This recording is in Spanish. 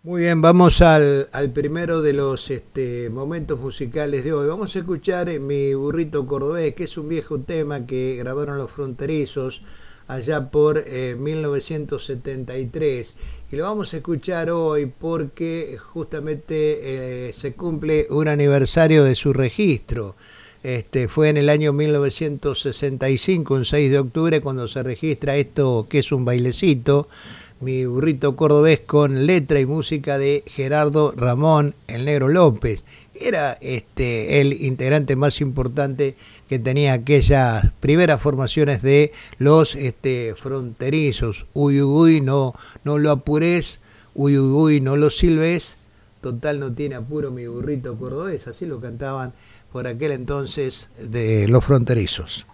Muy bien, vamos al primero de los momentos musicales de hoy. Vamos a escuchar Mi burrito cordobés, que es un viejo tema que grabaron los Fronterizos allá por 1973. Y lo vamos a escuchar hoy porque justamente se cumple un aniversario de su registro. Fue en el año 1965, un 6 de octubre, cuando se registra esto que es un bailecito, Mi burrito cordobés, con letra y música de Gerardo Ramón el Negro López. Era el integrante más importante que tenía aquellas primeras formaciones de los Fronterizos. Uy, uy, uy, no, no lo apures, uy, uy, uy, no lo silbes, total no tiene apuro mi burrito cordobés, así lo cantaban por aquel entonces de los Fronterizos.